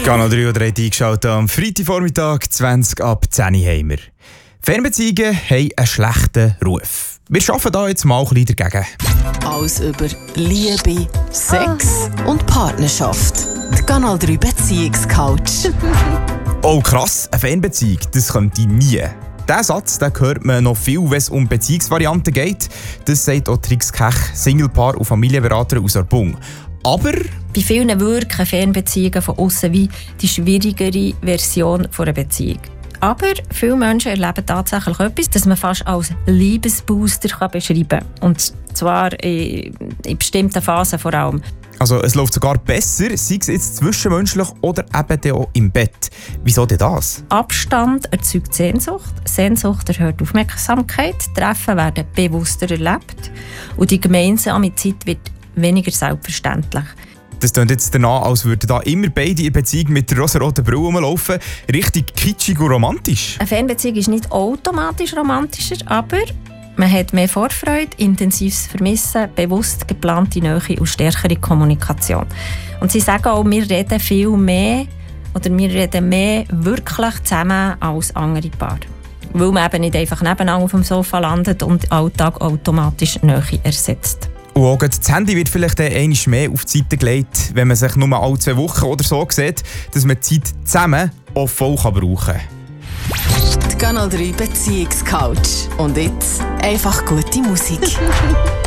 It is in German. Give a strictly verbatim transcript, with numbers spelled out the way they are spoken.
Kanal drei oder drei eingeschaltet am Freitagvormittag, zwanzig ab zehn Uhr haben wir. Fernbeziehungen haben einen schlechten Ruf. Wir arbeiten da jetzt mal ein bisschen dagegen. Alles über Liebe, Sex und Partnerschaft. Die Kanal drei Beziehungscouch. Oh krass, eine Fernbeziehung, das könnte ich nie. Diesen Satz den hört man noch viel, wenn es um Beziehungsvarianten geht. Das sagt auch Trix Kech, Singlepaar und Familienberater aus Arbung. Aber bei vielen wirken Fernbeziehungen von außen wie die schwierigere Version einer Beziehung. Aber viele Menschen erleben tatsächlich etwas, das man fast als Liebesbooster beschreiben kann. Und zwar in, in bestimmten Phasen vor allem. Also es läuft sogar besser, sei es jetzt zwischenmenschlich oder eben auch im Bett. Wieso denn das? Abstand erzeugt Sehnsucht. Sehnsucht erhöht Aufmerksamkeit. Treffen werden bewusster erlebt. Und die gemeinsame Zeit wird weniger selbstverständlich. Das klingt jetzt danach, als würden da immer beide in Beziehung mit der rosa-roten Brille rumlaufen. Richtig kitschig und romantisch. Eine Fernbeziehung ist nicht automatisch romantischer, aber man hat mehr Vorfreude, intensives Vermissen, bewusst geplante Nähe und stärkere Kommunikation. Und sie sagen auch, wir reden viel mehr oder wir reden mehr wirklich zusammen als andere Paare. Weil man eben nicht einfach nebeneinander auf dem Sofa landet und den Alltag automatisch Nähe ersetzt. Und auch das Handy wird vielleicht einmal mehr auf die Seite gelegt, wenn man sich nur alle zwei Wochen oder so sieht, dass man die Zeit zusammen auch voll brauchen kann. Die Kanal drei Beziehungscouch. Und jetzt einfach gute Musik.